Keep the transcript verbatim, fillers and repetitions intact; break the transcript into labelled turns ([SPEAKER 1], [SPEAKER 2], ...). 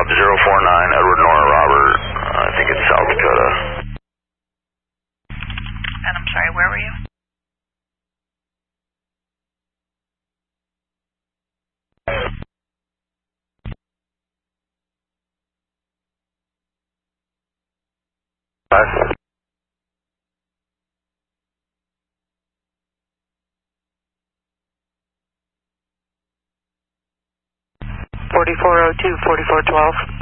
[SPEAKER 1] zero four nine, Edward Nora Robert, uh, I think it's South Dakota.
[SPEAKER 2] And I'm sorry, where were you?
[SPEAKER 1] Five.
[SPEAKER 2] forty-four oh two, forty-four twelve.